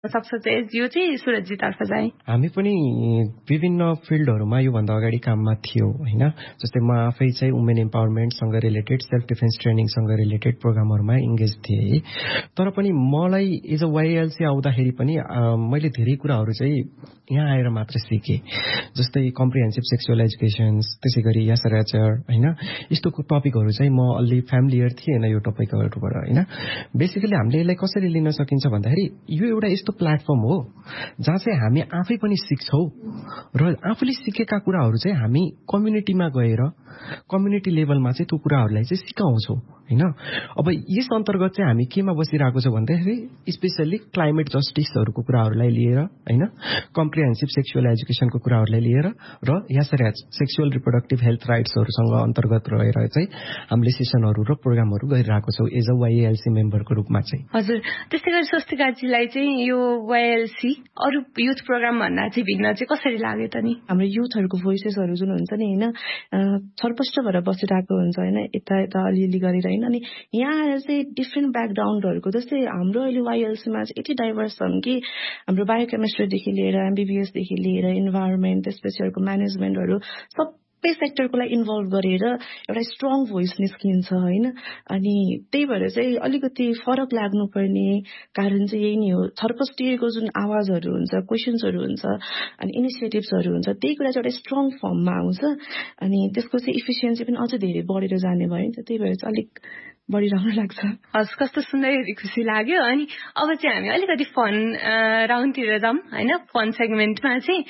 सक्छ चाहिँ यो चाहिँ सुरजीतर्फ चाहिँ हामी पनि विभिन्न फिल्डहरूमा योभन्दा अगाडि काममा थियो होइन। जस्तै म आफै चाहिँ women एम्पावरमेन्टसँग related self defence ट्रेनिङसँग related प्रोग्रामहरूमा engage थिएँ। तर पनि मलाई एज अ वाइएलसी आउँदाखेरि पनि मैले धेरै कुराहरू चाहिँ यहाँ आएर मात्र सिकेँ। जस्तै कम्प्रिहेन्सिभ सेक्सुअल एजुकेसन्स, त्यसै गरी यासराचार होइन, यस्तो टपिकहरू चाहिँ म अलि फ्यामिलियर थिएन यो टपिकहरूबाट होइन। बेसिकली हामीले यसलाई कसरी लिन सकिन्छ भन्दाखेरि यो एउटा यस्तो प्लेटफर्म हो जहाँ चाहिँ हामी आफै पनि सिक्छौँ र आफूले सिकेका कुराहरू चाहिँ हामी कम्युनिटीमा गएर कम्युनिटी लेभलमा चाहिँ त्यो कुराहरूलाई चाहिँ सिकाउँछौँ होइन। अब यस अन्तर्गत चाहिँ हामी केमा बसिरहेको छ भन्दाखेरि स्पेसल्ली क्लाइमेट जस्टिसहरूको कुराहरूलाई लिएर होइन, कम्प्रिहेन्सिभ सेक्सुअल एजुकेसनको कुराहरूलाई लिएर र यासराज सेक्सुअल रिप्रोडक्टिभ हेल्थ राइट्सहरूसँग अन्तर्गत रहेर चाहिँ हामीले सेसनहरू र प्रोग्रामहरू गरिरहेको छौँ एज अ वाइएलसी मेम्बरको रूपमा चाहिँ। हजुर, त्यस्तै गरी स्वस्तिकाजीलाई चाहिँ यो वाइएलसी अरू युथ प्रोग्राम भन्दा चाहिँ भिन्न चाहिँ कसरी लाग्यो त नि? हाम्रो युथहरूको भोइसेसहरू जुन हुन्छ नि होइन, छरपष्ट भएर बसिरहेको हुन्छ होइन, यता यता अलिअलि गरेर होइन। अनि यहाँ आएर चाहिँ डिफ्रेन्ट ब्याकग्राउन्डहरूको, जस्तै हाम्रो अहिले वाइएलसीमा चाहिँ यति डाइभर्स छन् कि हाम्रो बायोकेमिस्ट्रीदेखि लिएर एमबिबिएसदेखि लिएर इन्भाइरोमेन्ट, त्यसपछि अर्को म्यानेजमेन्टहरू सबै सेक्टरकोलाई इन्भल्भ गरेर एउटा स्ट्रङ भोइस निस्किन्छ होइन। अनि त्यही भएर चाहिँ अलिकति फरक लाग्नुपर्ने कारण चाहिँ यही नै हो। छरपष्टिएको जुन आवाजहरू हुन्छ, क्वेसन्सहरू हुन्छ अनि इनिसिएटिभ्सहरू हुन्छ, त्यही कुरा चाहिँ एउटा स्ट्रङ फर्ममा आउँछ अनि त्यसको चाहिँ इफिसियन्सी पनि अझ धेरै बढेर जाने भयो नि त। त्यही भएर चाहिँ अलिक बढी राम्रो लाग्छ। हस्, कस्तो सुन्दै खुसी लाग्यो। अनि अब चाहिँ हामी अलिकति फन राउन्डतिर जाउँ होइन। फन सेगमेन्टमा चाहिँ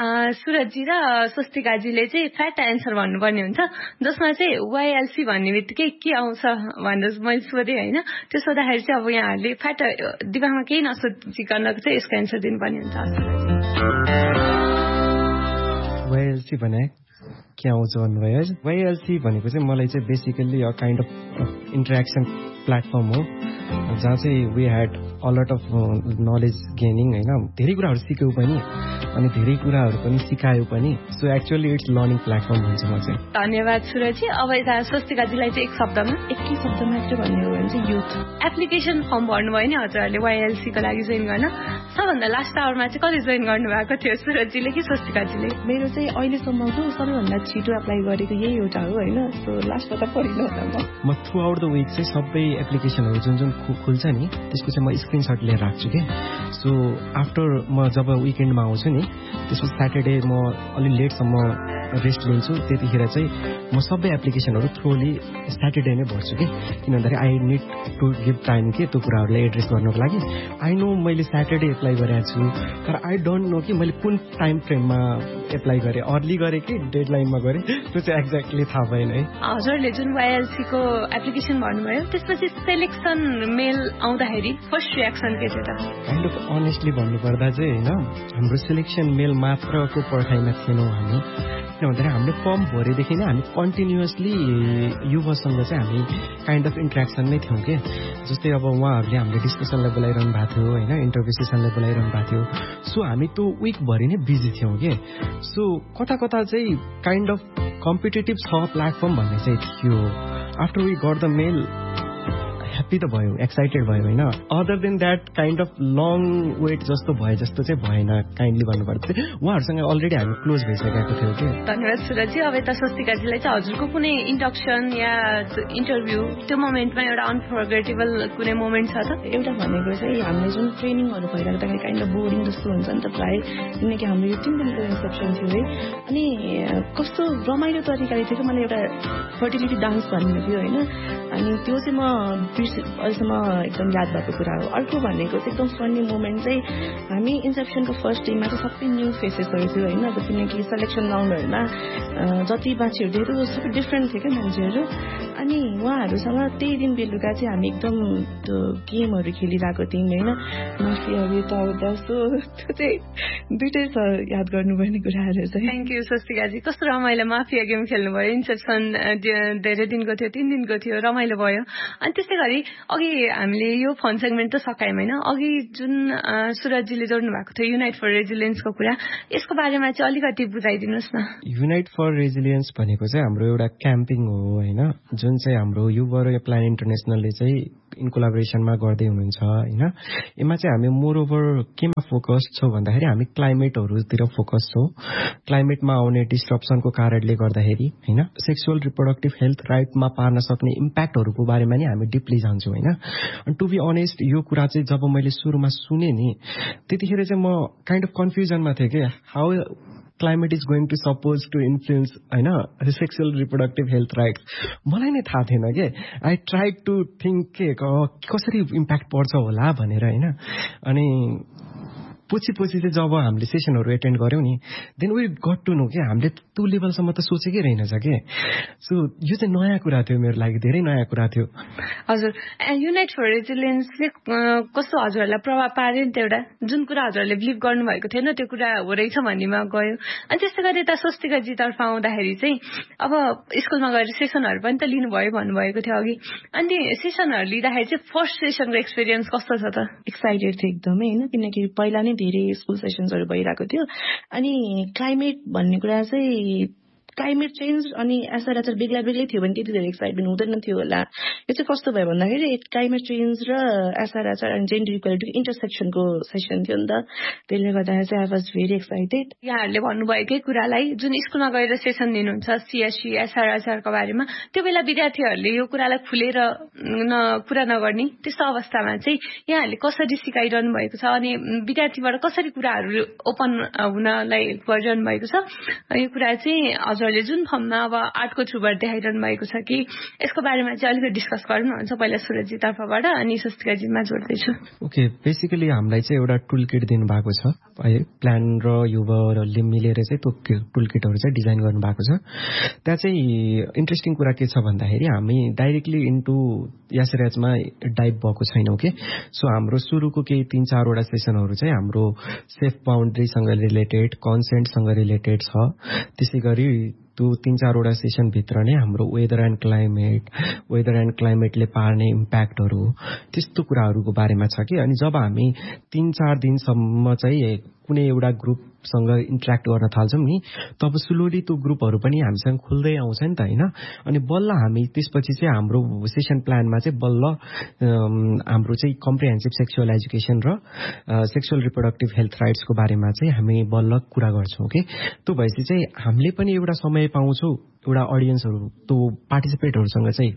सुरजी र स्वस्तिकाजीले चाहिँ फ्याट एन्सर भन्नुपर्ने हुन्छ, जसमा चाहिँ वाइएलसी भन्ने बित्तिकै के आउँछ भनेर मैले सोधेँ होइन। त्यो सोद्धाखेरि चाहिँ अब यहाँहरूले फ्याट दिमागमा केही नसोचिकन चाहिँ यसको एन्सर दिनुपर्ने हुन्छ। वाइएलसी भने के आउँछ भन्नुभयो है। वाइएलसी भनेको चाहिँ मलाई चाहिँ basically a kind of interaction platform हो जहाँ चाहिँ we had a lot of knowledge gaining होइन। धेरै कुराहरू सिक्यौँ पनि अनि धेरै कुराहरू पनि सिकायो पनि। So actually it's learning platform हुन्छ म चाहिँ। धन्यवाद सुरजी। अब यता स्वस्तिकाजीलाई चाहिँ एक शब्दमा मात्र भन्ने हो भने चाहिँ युथ एप्लिकेसन फर्म भर्नुभयो नि हजुरहरूले वाइएलसीको लागि जोइन गर्न। सबभन्दा लास्ट आवरमा चाहिँ कति जोइन गर्नुभएको थियो, सुरजीले कि स्वस्तिकाजीले? मेरो चाहिँ अहिलेसम्मको सबैभन्दा छिटो एप्लाई गरेको यही एउटा हो होइन। सो लास्टमा त पढिनु होला। म थ्रु आउट द विक चाहिँ सबै एप्लिकेसनहरू जुन जुन खुल्छ नि त्यसको चाहिँ म स्क्रिनसट लिएर राख्छु कि। सो आफ्टर म जब विकेन्डमा आउँछु नि त्यसपछि स्याटरडे म अलि लेटसम्म रेस्ट लिन्छु, त्यतिखेर चाहिँ म सबै एप्लिकेसनहरू थ्रुली स्याटरडे नै भर्छु कि। किन भन्दाखेरि I need to give time के त्यो कुराहरूलाई एड्रेस गर्नको लागि। आई नो मैले स्याटरडे एप्लाई गरेको छु तर आई डोन्ट नो कि मैले कुन टाइम फ्रेममा एप्लाई गरेँ, अर्ली गरेँ कि डेडलाइनमा गरेँ, त्यो चाहिँ एक्ज्याक्टली थाहा भएन है। हजुरले जुन वाइएलसीको एप्लिकेसन भन्नुभयो त्यसपछि सेलेक्सन मेल आउँदाखेरि फर्स्ट रियाक्सन के थियो त? काइन्ड अफ अनेस्टली भन्नुपर्दा चाहिँ होइन, हाम्रो सेलेक्सन मेल मात्रको पर्खाइमा थिएनौँ हामी। किन भन्दाखेरि हामीले फर्म भरेदेखि नै हामी कन्टिन्युसली युवासँग चाहिँ हामी काइन्ड अफ इन्ट्रेक्सन नै थियौँ कि। जस्तै अब उहाँहरूले हामीले डिस्कसनलाई बोलाइरहनु भएको थियो होइन, इन्टरभ्यू सेसनलाई बोलाइरहनु भएको थियो। सो हामी त्यो विकभरि नै बिजी थियौँ कि। सो कता कता चाहिँ काइन्ड अफ कम्पिटेटिभ छ प्लेटफर्म भन्ने चाहिँ थियो। After we got the mail happy त भयो, एक्साइटेड भयो होइन। Other than that kind of long weight जस्तो भयो जस्तो चाहिँ भएन। काइन्डली भन्नुपर्दा चाहिँ उहाँहरूसँग अलरेडी हामी क्लोज भइसकेको थियो कि। धन्यवाद सुरजी। अब यता स्वस्तिकाजीलाई चाहिँ हजुरको कुनै इन्डक्सन या इन्टरभ्यू त्यो मोमेन्टमा एउटा अनफर्गेटेबल कुनै मोमेन्ट छ त? एउटा भनेको चाहिँ हामीले जुन ट्रेनिङहरू भइरहेको काइन्ड अफ बोरिङ जस्तो हुन्छ नि त प्रायः, किनकि हाम्रो यो 3 दिनको रिसेप्सन थियो है। अनि कस्तो रमाइलो तरिकाले थियो कि मलाई एउटा फर्टिलिटी डान्स भन्ने थियो होइन। अनि त्यो चाहिँ म अहिलेसम्म एकदम याद भएको कुरा हो। अर्को भनेको चाहिँ एकदम फनी मोमेन्ट चाहिँ हामी इन्सेप्सनको फर्स्ट डेमा चाहिँ सबै न्यू फेसेसहरू थियो होइन। अब किनकि सेलेक्सन राउन्डहरूमा जति मान्छेहरू थियो त्यो सबै डिफ्रेन्ट थियो क्या मान्छेहरू। अनि उहाँहरूसँग त्यही दिन बेलुका चाहिँ हामी एकदम त्यो गेमहरू खेलिरहेको थियौँ होइन, माफियाहरू यताउता। सो त्यो चाहिँ दुइटै छ याद गर्नुपर्ने कुराहरू चाहिँ। Thank you स्वस्तिकाजी। कस्तो रमाइलो माफिया गेम खेल्नुभयो। इन्सेप्सन धेरै दिनको थियो, 3 दिनको थियो, रमाइलो भयो। अनि त्यस्तै गरी गरी अघि हामीले यो फन सेगमेन्ट त सकायौँ होइन, अघि जुन सुरजजीले जोड्नु भएको थियो युनाइट फर रेजिलियन्सको कुरा, यसको बारेमा चाहिँ अलिकति बुझाइदिनुहोस् न। युनाइट फर रेजिलियन्स भनेको चाहिँ हाम्रो एउटा क्याम्पिङ हो होइन, जुन चाहिँ हाम्रो युवा र प्लान इन्टरनेसनलले चाहिँ इन कोलाबोरेसनमा गर्दै हुनुहुन्छ होइन। यसमा चाहिँ हामी मोर ओभर केमा फोकस छौँ भन्दाखेरि हामी क्लाइमेटहरूतिर फोकस छौँ, क्लाइमेटमा आउने डिस्ट्रप्सनको कारणले गर्दाखेरि होइन, सेक्सुअल रिप्रोडक्टिभ हेल्थ राइटमा पार्न सक्ने इम्प्याक्टहरूको बारेमा नि हामी डिपली जान्छौँ होइन। अनि टु बी अनेस्ट यो कुरा चाहिँ जब मैले सुरुमा सुने नि त्यतिखेर चाहिँ म काइन्ड अफ कन्फ्युजनमा थिएँ कि how climate is going to supposed to influence होइन सेक्सुअल रिप्रोडक्टिभ हेल्थ राइट्स। मलाई नै थाहा थिएन के, आई ट्राइड टु थिङ्क के कसरी इम्प्याक्ट पर्छ होला भनेर होइन। अनि पछि चाहिँ जब हामीले सेसनहरू एटेन्ड गर्यौँ नि then we got to know के हामीले त्यो लेभलसम्म त सोचेकै रहेनछ के। सो यो चाहिँ नयाँ कुरा थियो मेरो लागि, धेरै नयाँ कुरा थियो। हजुर, युनाइट फर रेजिलियन्सले कस्तो हजुरहरूलाई प्रभाव पार्यो नि त, एउटा जुन कुरा हजुरहरूले बिलिभ गर्नुभएको थिएन त्यो कुरा हो रहेछ भन्नेमा गयो। अनि त्यस्तै गरी यता स्वस्तिकाजीतर्फ आउँदाखेरि चाहिँ अब स्कुलमा गएर सेसनहरू पनि त लिनुभयो भन्नुभएको थियो अघि, अनि सेसनहरू लिँदाखेरि चाहिँ फर्स्ट सेसनको एक्सपिरियन्स कस्तो छ त? एक्साइटेड थियो एकदमै होइन, किनकि पहिला नै धेरै स्कुल सेसन्सहरू भइरहेको थियो। अनि क्लाइमेट भन्ने कुरा चाहिँ क्लाइमेट चेन्ज अनि एसआरएचआर बेग्ला बेग्लै थियो भने त्यति धेरै एक्साइटमेन्ट हुँदैन थियो होला। यो चाहिँ कस्तो भयो भन्दाखेरि क्लाइमेट चेन्ज र एसआरएचआर अनि जेन्डर इक्वालिटीको इन्टरसेक्सनको सेसन थियो नि त, त्यसले गर्दाखेरि चाहिँ आई वाज भेरी एक्साइटेड। यहाँहरूले भन्नुभएकै कुरालाई जुन स्कुलमा गएर सेसन दिनुहुन्छ सिएससी एसआरएचआरको बारेमा, त्यो बेला विद्यार्थीहरूले यो कुरालाई खुलेर कुरा नगर्ने त्यस्तो अवस्थामा चाहिँ यहाँहरूले कसरी सिकाइरहनु भएको छ अनि विद्यार्थीबाट कसरी कुराहरू ओपन हुनलाई हेल्प गरिरहनु भएको छ, यो कुरा चाहिँ हजुरहरूले जुन फर्ममा अब आर्टको थ्रुबाट देखाइरहनु भएको छ कि यसको बारेमा चाहिँ अलिकति डिस्कस गरौँ न। पहिला सुरजजी तर्फबाट अनि स्वस्तिकाजीमा जोड्दैछु। ओके, बेसिकली हामीलाई चाहिँ एउटा टुल किट दिनुभएको छ है, प्लान र युवाहरूले मिलेर चाहिँ त्यो टुल किटहरू चाहिँ डिजाइन गर्नुभएको छ। त्यहाँ चाहिँ इन्ट्रेस्टिङ कुरा के छ भन्दाखेरि हामी डाइरेक्टली इन्टु एसआरएचमा डाइभ भएको छैनौँ कि। सो हाम्रो सुरुको केही 3-4वटा सेसनहरू चाहिँ हाम्रो सेफ बााउन्ड्रीसँग रिलेटेड, कन्सेन्टसँग रिलेटेड छ। त्यसै गरी त्यो 3-4वटा सेसनभित्र नै हाम्रो वेदर एन्ड क्लाइमेटले पार्ने इम्प्याक्टहरू त्यस्तो कुराहरूको बारेमा छ कि। अनि जब हामी 3-4 दिनसम्म चाहिँ कुनै एउटा ग्रुपसँग इन्ट्रेक्ट गर्न थाल्छौँ नि तब स्लोली त्यो ग्रुपहरू पनि हामीसँग खुल्दै आउँछ नि त होइन। अनि बल्ल हामी त्यसपछि चाहिँ हाम्रो सेसन प्लानमा चाहिँ बल्ल हाम्रो चाहिँ कम्प्रिहेन्सिभ सेक्सुअल एजुकेसन र सेक्सुअल रिप्रोडक्टिभ हेल्थ राइट्सको बारेमा चाहिँ हामी बल्ल कुरा गर्छौँ कि। त्यो भएपछि चाहिँ हामीले पनि एउटा समय पाउँछौँ एउटा अडियन्सहरू त्यो पार्टिसिपेटहरूसँग चाहिँ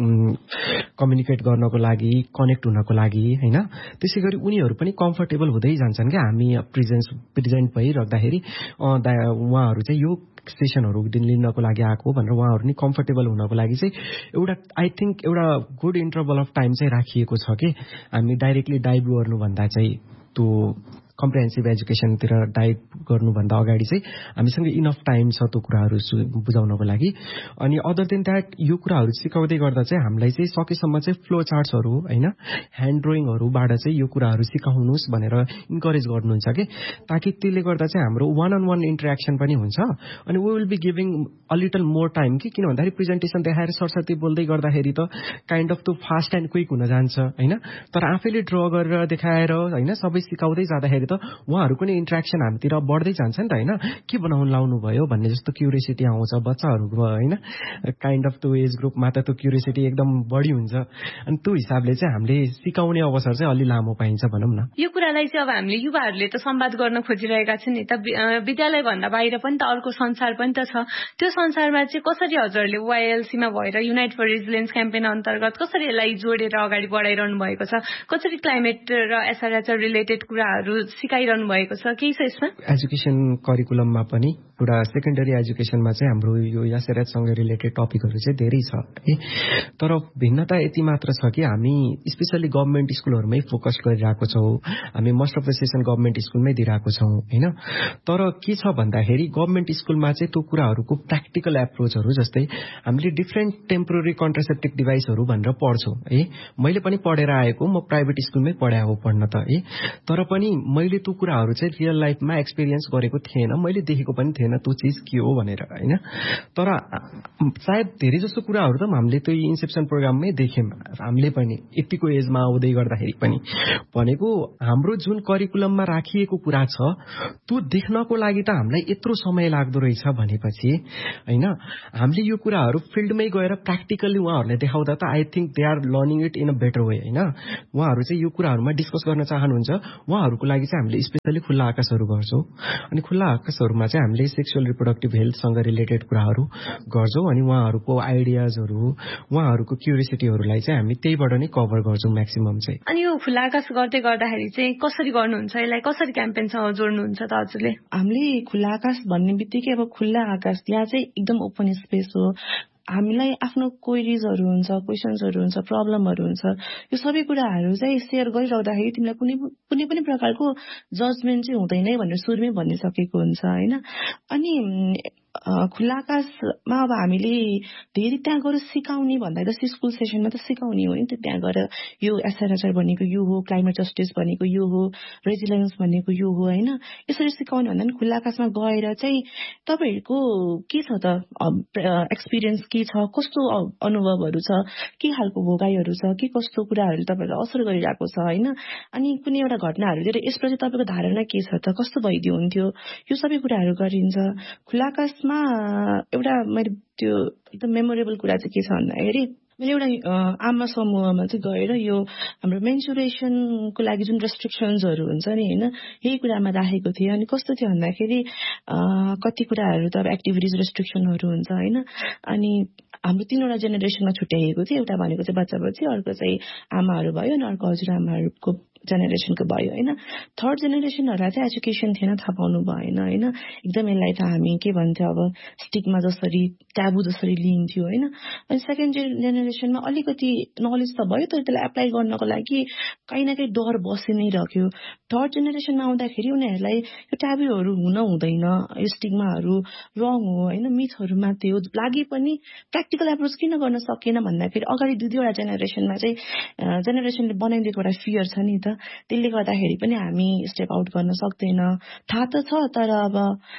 कम्युनिकेट गर्नको लागि, कनेक्ट हुनको लागि होइन। त्यसै गरी उनीहरू पनि कम्फर्टेबल हुँदै जान्छन् क्या हामी प्रेजेन्ट भइराख्दाखेरि। उहाँहरू चाहिँ यो सेसनहरू लिनको लागि आएको भनेर उहाँहरू नि कम्फर्टेबल हुनको लागि चाहिँ एउटा आई थिङ्क एउटा गुड इन्टरभल अफ टाइम चाहिँ राखिएको छ कि हामी डाइरेक्टली डाइभ गर्नुभन्दा चाहिँ त्यो कम्प्रिहेन्सिभ एजुकेसनतिर डाइभ गर्नुभन्दा अगाडि चाहिँ हामीसँग इनफ टाइम छ त्यो कुराहरू बुझाउनको लागि। अनि अदर देन द्याट यो कुराहरू सिकाउँदै गर्दा चाहिँ हामीलाई चाहिँ सकेसम्म चाहिँ फ्लो चार्ट्सहरू होइन, ह्यान्ड ड्रोइङहरूबाट चाहिँ यो कुराहरू सिकाउनुहोस् भनेर इन्करेज गर्नुहुन्छ कि, ताकि त्यसले गर्दा चाहिँ हाम्रो वान अन वान इन्टरेक्सन पनि हुन्छ। अनि we will be giving a little more time कि, किन भन्दाखेरि प्रेजेन्टेसन देखाएर सरस्वती बोल्दै गर्दाखेरि त काइन्ड अफ त्यो फास्ट एन्ड क्विक हुन जान्छ होइन। तर आफैले ड्र गरेर देखाएर होइन सबै सिकाउँदै जाँदाखेरि त उहाँहरूको नि इन्ट्रेक्सन हामीतिर बढ्दै जान्छ नि त होइन। के बनाउनु लाउनु भयो भन्ने जस्तो क्युरियोसिटी आउँछ बच्चाहरूको होइन, काइन्ड अफ त्यो एज ग्रुपमा त त्यो क्युरियोसिटी एकदम बढी हुन्छ। अनि त्यो हिसाबले चाहिँ हामीले सिकाउने अवसर चाहिँ अलि लामो पाइन्छ भनौँ न। यो कुरालाई चाहिँ अब हामीले युवाहरूले त संवाद गर्न खोजिरहेका छन् नि त, विद्यालय भन्दा बाहिर पनि त अर्को संसार पनि त छ। त्यो संसारमा चाहिँ कसरी हजुरहरूले वाइएलसीमा भएर युनाइट फर रेजिलियन्स क्याम्पेन अन्तर्गत कसरी यसलाई जोडेर अगाडि बढाइरहनु भएको छ, कसरी क्लाइमेट र एसआरएचआर रिलेटेड कुराहरू सिकाइरहनु भएको छ, केही छ यसमा? एजुकेसन करिकुलममा पनि एउटा सेकेन्डरी एजुकेसनमा चाहिँ हाम्रो यो एसआरएचसँग रिलेटेड टपिकहरू चाहिँ धेरै छ है। तर भिन्नता यति मात्र छ कि हामी स्पेसली गभर्मेन्ट स्कुलहरूमै फोकस गरिरहेको छौँ, हामी most of the session government स्कुलमै दिइरहेको छौँ होइन। तर के छ भन्दाखेरि गभर्मेन्ट स्कुलमा चाहिँ त्यो कुराहरूको प्र्याक्टिकल एप्रोचहरू जस्तै हामीले डिफ्रेन्ट टेम्पोररी कन्ट्रासेप्टिभ डिभाइसहरू भनेर पढ्छौँ है। मैले पनि पढेर आएको, म प्राइभेट स्कुलमै पढाएको पढ्न त है। तर पनि मैले मैले त्यो कुराहरू चाहिँ रियल लाइफमा एक्सपिरियन्स गरेको थिएन, मैले देखेको पनि थिएन त्यो चिज के हो भनेर हैन। तर सायद धेरै जस्तो कुराहरू त हामीले त्यो इन्सेप्सन प्रोग्राममै देख्यौँ हामीले पनि यतिको एजमा आउँदै गर्दाखेरि पनि। भनेको हाम्रो जुन करिकुलममा राखिएको कुरा छ त्यो देख्नको लागि त हामीलाई यत्रो समय लाग्दो रहेछ भनेपछि हैन, हामीले यो कुराहरू फिल्डमै गएर प्र्याक्टिकली उहाँहरूलाई देखाउँदा त I think they are learning it in a better way हैन। उहाँहरू चाहिँ यो कुराहरूमा डिस्कस गर्न चाहनुहुन्छ, उहाँहरूको लागि चाहिँ हामीले स्पेसली खुल्ला आकाशहरू गर्छौँ। अनि खुल्ला आकाशहरूमा चाहिँ हामीले सेक्सुअल रिप्रोडक्टिभ हेल्थसँग रिलेटेड कुराहरू गर्छौँ अनि उहाँहरूको आइडियाजहरू, उहाँहरूको क्युरियोसिटीहरूलाई चाहिँ हामी त्यहीबाट नै कभर गर्छौँ म्याक्सिमम चाहिँ। अनि यो खुल्ला आकाश गर्दै गर्दाखेरि चाहिँ कसरी गर्नुहुन्छ, यसलाई कसरी क्याम्पेनसँग जोड्नुहुन्छ त हजुरले? हामीले खुल्ला आकाश भन्ने बित्तिकै अब खुल्ला आकाश यहाँ चाहिँ एकदम ओपन स्पेस हो। हामीलाई आफ्नो क्वेरिजहरू हुन्छ, क्वेसन्सहरू हुन्छ, प्रब्लमहरू हुन्छ, यो सबै कुराहरू चाहिँ सेयर गरिरहँदाखेरि तिमीलाई कुनै पनि प्रकारको जजमेन्ट चाहिँ हुँदैन भनेर सुरुमै भनिसकेको हुन्छ होइन। अनि खुल्ला आकाशमा अब हामीले धेरै त्यहाँ गएर सिकाउने भन्दा जस्तै स्कुल सेसनमा त सिकाउने हो नि त, त्यहाँ गएर यो एसआरएचआर भनेको यो हो, क्लाइमेट जस्टिस भनेको यो हो, रेजिलेन्स भनेको यो हो होइन। यसरी सिकाउने भन्दा पनि खुल्ला आकाशमा गएर चाहिँ तपाईँहरूको के छ त एक्सपिरियन्स के छ, कस्तो अनुभवहरू छ, के खालको भोगाइहरू छ, के कस्तो कुराहरूले तपाईँहरूलाई असर गरिरहेको छ होइन। अनि कुनै एउटा घटनाहरू लिएर यसप्रति तपाईँको धारणा के छ त, कस्तो भइदियो हुन्थ्यो, यो सबै कुराहरू गरिन्छ। खुल्ला आकाशमा एउटा मैले त्यो एकदम मेमोरेबल कुरा चाहिँ के छ भन्दाखेरि मैले एउटा आमा समूहमा चाहिँ गएर यो हाम्रो मेन्सुरेसनको लागि जुन रेस्ट्रिक्सन्सहरू हुन्छ नि होइन, यही कुरामा राखेको थिएँ। अनि कस्तो थियो भन्दाखेरि कति कुराहरू त अब एक्टिभिटिज रेस्ट्रिक्सनहरू हुन्छ होइन। अनि हाम्रो 3वटा जेनेरेसनमा छुट्याइएको थियो, एउटा भनेको चाहिँ बच्चा बच्ची, अर्को चाहिँ आमाहरू भयो अनि अर्को हजुरआमाहरूको जेनेरेसनको भयो होइन। थर्ड जेनेरेसनहरूलाई चाहिँ एजुकेसन थिएन, थाहा पाउनु भएन होइन। एकदम यसलाई त हामी के भन्छ अब स्टिगमा जसरी ट्याबु जसरी लिइन्थ्यो होइन। अनि सेकेन्ड जेनेरेसनमा अलिकति नलेज त भयो तर त्यसलाई एप्लाई गर्नको लागि कहीँ न कहीँ डर बसि नै रह्यो। थर्ड जेनेरेसनमा आउँदाखेरि उनीहरूलाई यो ट्याबुहरू हुन हुँदैन, यो स्टिगमाहरू रङ हो होइन, मिथहरू मात्रै हो लागि पनि प्र्याक्टिकल एप्रोच किन गर्न सकेन भन्दाखेरि अगाडि 2-2वटा जेनेरेसनमा चाहिँ जेनेरेसनले बनाइदिएको एउटा फियर छ नि त, त्यसले गर्दाखेरि पनि हामी स्टेप आउट गर्न सक्दैन। थाहा त छ तर अब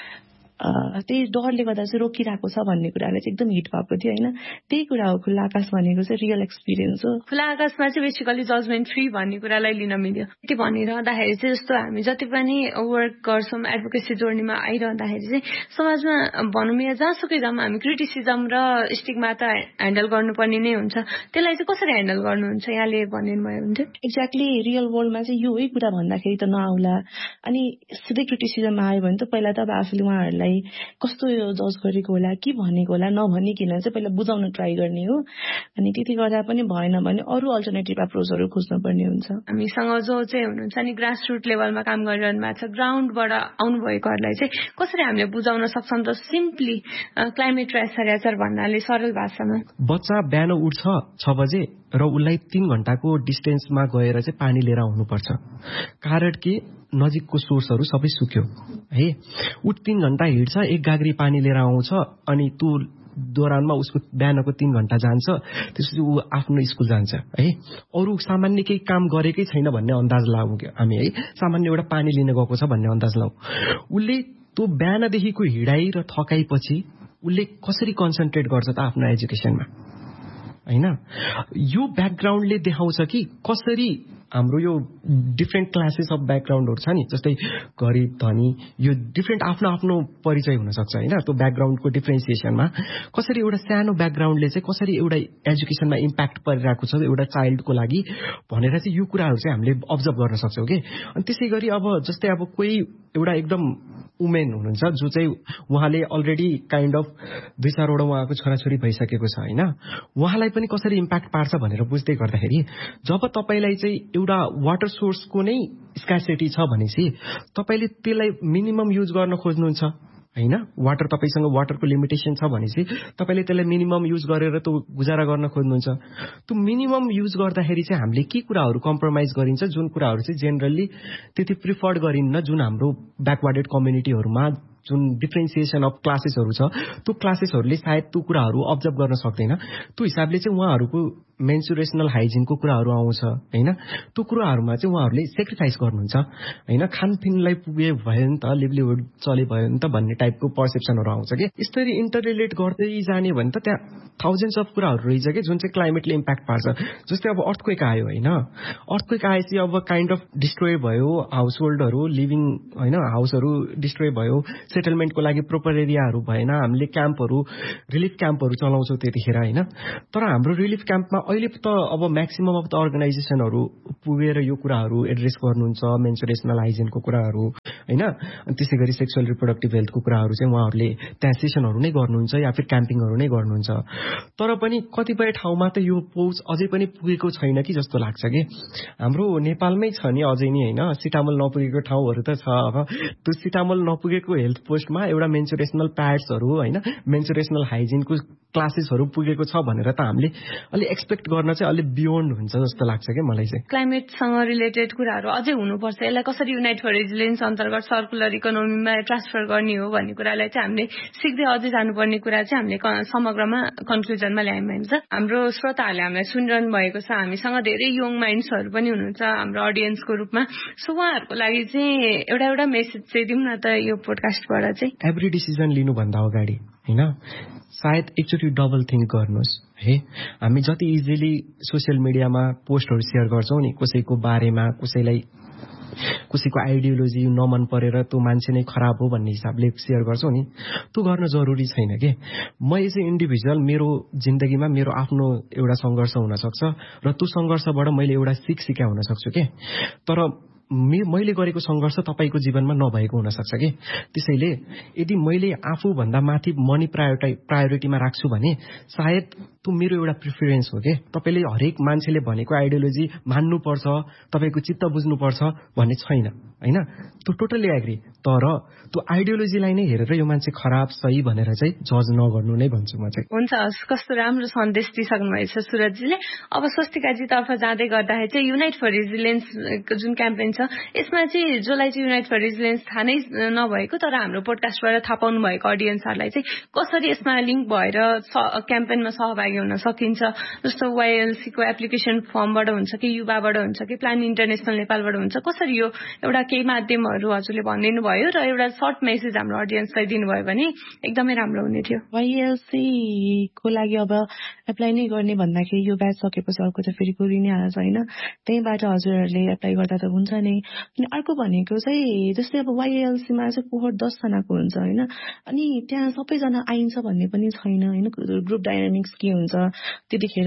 त्यही डरले गर्दा चाहिँ रोकिरहेको छ भन्ने कुराले चाहिँ एकदम हिट भएको थियो होइन। त्यही कुरा हो खुल्ला आकाश भनेको चाहिँ रियल एक्सपिरियन्स हो। खुल्ला आकाशमा चाहिँ बेसिकली जजमेन्ट फ्री भन्ने कुरालाई लिन मिल्यो। त्यो भनिरहँदाखेरि चाहिँ जस्तो हामी जति पनि वर्क गर्छौँ एडभोकेसी जर्नीमा आइरहँदाखेरि चाहिँ समाजमा भनौँ या जहाँसुकै जाऊँ हामी क्रिटिसिजम र स्टिगमा त ह्यान्डल गर्नुपर्ने नै हुन्छ। त्यसलाई चाहिँ कसरी ह्यान्डल गर्नुहुन्छ यहाँले भनिदिनु भयो हुन्थ्यो? एक्ज्याक्टली रियल वर्ल्डमा चाहिँ यो कुरा भन्दाखेरि त नआउला। अनि सिधै क्रिटिसिजम आयो भने त पहिला त अब आफूले उहाँहरूलाई कस्तो यो जज गरेको होला, के भनेको होला नभनिकन चाहिँ पहिला बुझाउन ट्राई गर्ने हो। अनि त्यति गर्दा पनि भएन भने अरू अल्टरनेटिभ एप्रोचहरू खोज्नुपर्ने हुन्छ। हामीसँग जो चाहिँ हुनुहुन्छ नि ग्रास रुट लेभलमा काम गरिरहनु भएको छ, ग्राउन्डबाट आउनुभएकोहरूलाई चाहिँ कसरी हामीले बुझाउन सक्छौँ त सिम्पली क्लाइमेट र एसआरएचआर भन्नाले सरल भाषामा? बच्चा बिहान उठ्छ 6 बजे र उसलाई 3 घण्टाको डिस्टेन्समा गएर चाहिँ पानी लिएर आउनुपर्छ। कारण के नजिकको सोर्सहरू सबै सुक्यो है। ऊ 3 घण्टा हिँड्छ, 1 गाग्री पानी लिएर आउँछ अनि त्यो दौरानमा उसको बिहानको 3 घण्टा जान्छ, त्यसपछि ऊ आफ्नो स्कुल जान्छ है। अरू सामान्य केही काम गरेकै छैन भन्ने अन्दाज लाऊ हामी है, सामान्य एउटा पानी लिन गएको छ भन्ने अन्दाज लाऊ। उसले त्यो बिहानदेखिको हिँडाइ र थकाइपछि उसले कसरी कन्सन्ट्रेट गर्छ त आफ्नो एजुकेसनमा हैन। यो ब्याकग्राउन्डले देखाउँछ कि कसरी हाम्रो यो डिफ्रेन्ट क्लासेस अफ ब्याकग्राउन्डहरू छ नि, जस्तै गरिब धनी, यो डिफ्रेन्ट आफ्नो आफ्नो परिचय हुनसक्छ होइन। त्यो ब्याकग्राउन्डको डिफ्रेन्सिएसनमा कसरी एउटा सानो ब्याकग्राउन्डले चाहिँ कसरी एउटा एजुकेसनमा इम्प्याक्ट परिरहेको छ एउटा चाइल्डको लागि भनेर चाहिँ यो कुराहरू चाहिँ हामीले अब्जर्भ गर्न सक्छौँ कि। अनि त्यसै गरी अब जस्तै अब कोही एउटा एकदम वुमेन हुनुहुन्छ जो चाहिँ उहाँले अलरेडी काइन्ड अफ 2-4वटा उहाँको छोराछोरी भइसकेको छ होइन, उहाँलाई पनि कसरी इम्प्याक्ट पार्छ भनेर बुझ्दै गर्दाखेरि जब तपाईँलाई चाहिँ एउटा वाटर सोर्सको नै स्कार्सिटी छ भनेपछि तपाईँले त्यसलाई मिनिमम युज गर्न खोज्नुहुन्छ हैन। वाटर तपाईसँग वाटरको लिमिटेसन छ भनेपछि तपाईले त्यसलाई मिनिमम युज गरेर त्यो गुजारा गर्न खोज्नुहुन्छ। त्यो मिनिमम युज गर्दाखेरि चाहिँ हामीले के कुराहरू कम्प्रोमाइज गरिन्छ, जुन कुराहरू चाहिँ जेनरली त्यति प्रिफर्ड गरिन्न, जुन हाम्रो ब्याकवर्डेड कम्युनिटीहरूमा जुन डिफ्रेन्सिएसन अफ क्लासेसहरू छ त्यो क्लासेसहरूले सायद त्यो कुराहरू अब्जर्भ गर्न सक्दैन। त्यो हिसाबले चाहिँ उहाँहरूको मेन्सुरेसनल हाइजिनको कुराहरू आउँछ होइन। त्यो कुराहरूमा चाहिँ उहाँहरूले सेक्रिफाइस गर्नुहुन्छ होइन। खानपिनलाई पुगे भयो नि त, लिभलिहुड चले भयो नि त भन्ने टाइपको पर्सेप्सनहरू आउँछ कि। यसरी इन्टर रिलेट गर्दै जाने भने त त्यहाँ थाउजन्ड्स अफ कुराहरू रहेछ कि जुन चाहिँ क्लाइमेटले इम्प्याक्ट पार्छ। जस्तै अब अर्थक्वेक आयो होइन, अर्थक्वेक आएपछि अब काइन्ड अफ डिस्ट्रोय भयो हाउस होल्डहरू, लिभिङ होइन, हाउसहरू डिस्ट्रोय भयो, सेटलमेन्टको लागि प्रोपर एरियाहरू भएन, हामीले क्याम्पहरू रिलिफ क्याम्पहरू चलाउँछौँ त्यतिखेर होइन। तर हाम्रो रिलिफ क्याम्पमा अहिले त अब म्याक्सिमम अफ द अर्गनाइजेसनहरू पुगेर यो कुराहरू एड्रेस गर्नुहुन्छ, मेन्सुरेसनल हाइजिनको कुराहरू होइन। अनि त्यसै गरी सेक्सुअल रिप्रोडक्टिभ हेल्थको कुराहरू चाहिँ उहाँहरूले त्यहाँ सेसनहरू नै गर्नुहुन्छ या फिर क्याम्पिङहरू नै गर्नुहुन्छ। तर पनि कतिपय ठाउँमा त यो पहुँच अझै पनि पुगेको छैन कि जस्तो लाग्छ कि। हाम्रो नेपालमै छ नि अझै नि होइन, सिटामोल नपुगेको ठाउँहरू त छ। अब त्यो सिटामोल नपुगेको हेल्थ पोस्टमा एउटा मेन्सुरेसनल प्याड्सहरू होइन, मेन्सुरेसनल हाइजिनको क्लासेसहरू पुगेको छ भनेर त हामीले अलि एक्सपेक्ट गर्न चाहिँ अलिक बियोन्ड हुन्छ जस्तो लाग्छ क्या मलाई चाहिँ। क्लाइमेटसँग रिलेटेड कुराहरू अझै हुनुपर्छ। यसलाई कसरी युनाइट फर रेजिलियन्स अन्तर्गत सर्कुलर इकोनोमीमा ट्रान्सफर गर्ने हो भन्ने कुरालाई चाहिँ हामीले सिक्दै अझै जानुपर्ने कुरा चाहिँ हामीले समग्रमा कन्क्लुजनमा ल्यायौँ होइन। हाम्रो श्रोताहरूले हामीलाई सुनिरहनु भएको छ, हामीसँग धेरै यङ माइन्ड्सहरू पनि हुनुहुन्छ हाम्रो अडियन्सको रूपमा। सो उहाँहरूको लागि चाहिँ एउटा मेसेज चाहिँ दिउँ न त यो पोडकास्टबाट चाहिँ। एभ्री डिसिजन लिनुभन्दा अगाडि होइन सायद एकचोटि डबल थिङ्क गर्नुहोस् है। हामी जति इजिली सोसियल मिडियामा पोस्टहरू सेयर गर्छौँ नि कसैको बारेमा, कसैको आइडियोलोजी नमन परेर त्यो मान्छे नै खराब हो भन्ने हिसाबले सेयर गर्छौँ नि, त्यो गर्न जरुरी छैन कि। म एज ए इन्डिभिजुअल मेरो जिन्दगीमा मेरो आफ्नो एउटा सङ्घर्ष हुनसक्छ र त्यो सङ्घर्षबाट मैले एउटा सिक्या हुन सक्छु कि। तर मैले गरेको सङ्घर्ष तपाईँको जीवनमा नभएको हुनसक्छ कि। त्यसैले यदि मैले आफूभन्दा माथि मनी प्रायोरिटीमा राख्छु भने सायद त्यो मेरो एउटा प्रिफरेन्स हो कि। तपाईँले हरेक मान्छेले भनेको आइडियोलोजी मान्नुपर्छ, तपाईँको चित्त बुझ्नुपर्छ भन्ने छैन होइन, त्यो टोटल्ली एग्री। तर त्यो आइडियोलोजीलाई नै हेरेर यो मान्छे खराब सही भनेर चाहिँ जज नगर्नु नै भन्छु म चाहिँ। हुन्छ, कस्तो राम्रो सन्देश दिइसक्नु भएछ सुरजजीले। अब स्वस्तिकाजीतर्फ जाँदै गर्दाखेरि चाहिँ युनाइट फर रेजिलियन्सको जुन क्याम्पेन छ यसमा चाहिँ जसलाई चाहिँ युनाइट फर रेजिलियन्स थाहा नै नभएको तर हाम्रो पोडकास्टबाट थाहा पाउनु भएको अडियन्सहरूलाई चाहिँ कसरी यसमा लिङ्क भएर क्याम्पेनमा सहभागी हुन सकिन्छ। जस्तो वाइएलसीको एप्लिकेसन फर्मबाट हुन्छ कि युवाबाट हुन्छ कि प्लान इन्टरनेसनल नेपालबाट हुन्छ, कसरी यो एउटा केही माध्यमहरू हजुरले भनिदिनु भयो र एउटा सर्ट मेसेज हाम्रो अडियन्सलाई दिनुभयो भने एकदमै राम्रो हुने थियो। वाइएलसी को लागि अब एप्लाई नै गर्ने भन्दाखेरि यो ब्याच सकेपछि अर्को त फेरि पुरि नै हाल्छ होइन, त्यहीँबाट हजुरहरूले एप्लाई गर्दा त हुन्छ नै। अनि अर्को भनेको चाहिँ जस्तै अब वाइएलसीमा चाहिँ कोहोर्ट 10 जनाको हुन्छ होइन, अनि त्यहाँ सबैजना आइन्छ भन्ने पनि छैन होइन। ग्रुप डाइनामिक्स के हुन्छ त्यतिखेर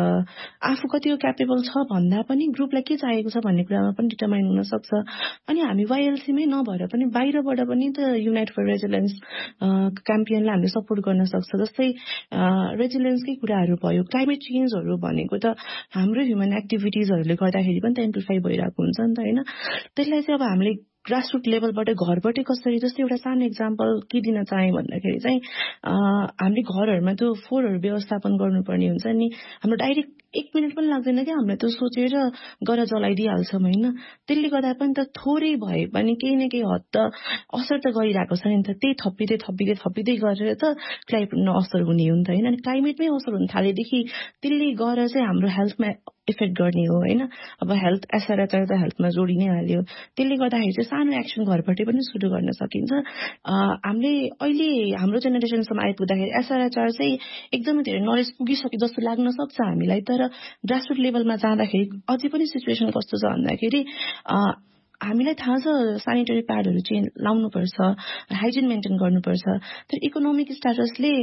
आफू कतिको क्यापेबल छ भन्दा पनि ग्रुपलाई के चाहिएको छ भन्ने कुरामा पनि डिटरमाइन हुनसक्छ। अनि हामी वाइएलसीमै नभएर पनि बाहिरबाट पनि त युनाइट फर रेजिलियन्स क्याम्पेनलाई हामीले सपोर्ट गर्न सक्छ। जस्तै रेजिलियन्सकै कुराहरू भयो, क्लाइमेट चेन्जहरू भनेको त हाम्रो ह्युमन एक्टिभिटिजहरूले गर्दाखेरि पनि त एम्प्लिफाई भइरहेको हुन्छ नि त होइन। त्यसलाई चाहिँ अब हामीले ग्रासरुट लेभलबाट घरबाटै कसरी, जस्तै एउटा सानो इक्जाम्पल के दिन चाहेँ भन्दाखेरि चाहिँ हामीले घरहरूमा त्यो फोहोरहरू व्यवस्थापन गर्नुपर्ने हुन्छ नि, हाम्रो डाइरेक्ट 1 मिनट पनि लाग्दैन क्या, हामीलाई त्यो सोचेर गर जलाइदिइहाल्छौँ होइन। त्यसले गर्दा पनि त थोरै भए पनि केही न केही हद त असर त गरिरहेको छ नि त। त्यही थपिँदै गरेर त क्लाइमेटमा असर हुने हो नि त होइन। अनि क्लाइमेटमै असर हुन थालेदेखि त्यसले गएर चाहिँ हाम्रो हेल्थमा इफेक्ट गर्ने हो होइन। अब हेल्थ एसआरएचआर त हेल्थमा जोडि नै हाल्यो, त्यसले गर्दाखेरि चाहिँ सानो एक्सन घरबाटै पनि सुरु गर्न सकिन्छ। हामीले अहिले हाम्रो जेनेरेसनसम्म आइपुग्दाखेरि एसआरएचआर चाहिँ एकदमै धेरै नलेज पुगिसक्यो जस्तो लाग्न सक्छ हामीलाई, तर ग्रासरुट लेभलमा जाँदाखेरि अझै पनि सिचुएसन कस्तो छ भन्दाखेरि हामीलाई थाहा छ सेनिटरी प्याडहरू चाहिँ लाउनुपर्छ, हाइजिन मेन्टेन गर्नुपर्छ, तर इकोनोमिक स्ट्याटसले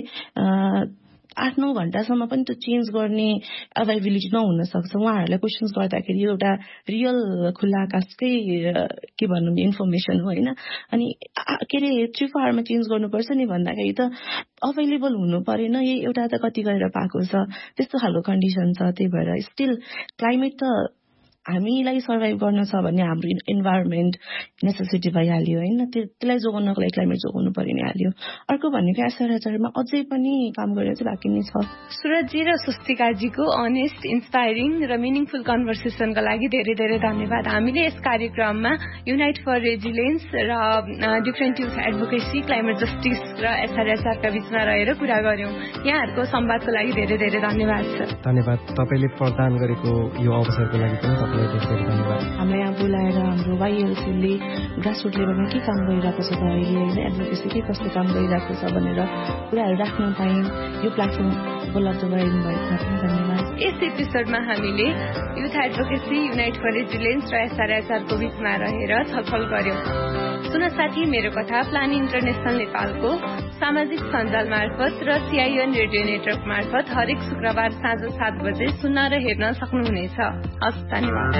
8-9 घण्टासम्म पनि त्यो चेन्ज गर्ने अभाइबिलिटी नहुन सक्छ। उहाँहरूलाई क्वेसन्स गर्दाखेरि यो एउटा रियल खुल्ला आकाशकै के भनौँ इन्फर्मेसन हो होइन। अनि के अरे 3-4 आवरमा चेन्ज गर्नुपर्छ नि भन्दाखेरि त अभाइलेबल हुनु परेन, यही एउटा त कति गरेर पाएको छ, त्यस्तो खालको कन्डिसन छ। त्यही भएर स्टिल क्लाइमेट त हामीलाई सर्भाइभ गर्न छ भने हाम्रो इन्भाइरोमेन्ट नेसेसिटी भइहाल्यो होइन, त्यसलाई जोगाउनको लागि क्लाइमेट जोगाउनु परि नै हाल्यो। अर्को भनेको एसआरएचआरमा अझै पनि काम गर्ने चाहिँ बाँकी नै छ। सुरजी र स्वस्तिकाजीको अनेस्ट, इन्सपायरिङ र मिनिङफुल कन्भर्सेसनका लागि धेरै धेरै धन्यवाद। हामीले यस कार्यक्रममा युनाइट फर रेजिलियन्स र different youth advocacy, climate justice र एसआरएचआरका बीचमा रहेर कुरा गर्यौं। यहाँहरूको संवादको लागि धेरै धेरै धन्यवाद छ। धन्यवाद। तपाईँले प्रदान गरेको यो अवसरको लागि पनि तपाईँलाई धेरै धेरै धन्यवाद। हामीलाई यहाँ बोलाएर हाम्रो वाइएलसीले ग्रासरुट लेभलमा के काम गरिरहेको छ त अहिले होइन, एडभोकेसी के कस्तो काम गरिरहेको छ भनेर कुराहरू राख्न पायौँ। यो प्लेटफर्म उपलब्ध गराइदिनु भएको पनि धन्यवाद। यस एपिसोडमा हामीले youth advocacy, unite for resilience र एसआरएचआरको बीचमा रहेर छलफल गर्यौं। सुन साथी मेरो कथा प्लान इन्टरनेशनल नेपालको सामाजिक सञ्जाल मार्फत र CIN रेडियो नेटवर्क मार्फत हरेक शुक्रबार साँझ 7 बजे सुन्न र हेर्न सक्नुहुनेछ। हस्, धन्यवाद।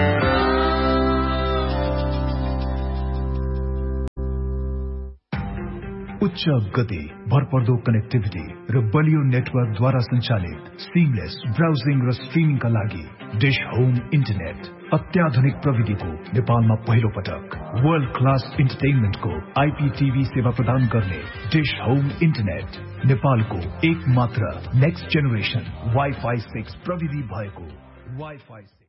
उच्च गति, भरपर्दो कनेक्टिभिटी र बलियो नेटवर्कद्वारा सञ्चालित सिमलेस ब्राउजिङ र स्ट्रिमिङका लागि डिश होम इन्टरनेट अत्याधुनिक प्रविधिको नेपालमा पहिलो पटक वर्ल्ड क्लास इन्टरटेनमेन्टको IPTV सेवा प्रदान गर्ने डिश होम इन्टरनेट नेपालको एक मात्र नेक्स्ट जेनेरेसन Wi-Fi 6 प्रविधि भएको Wi-Fi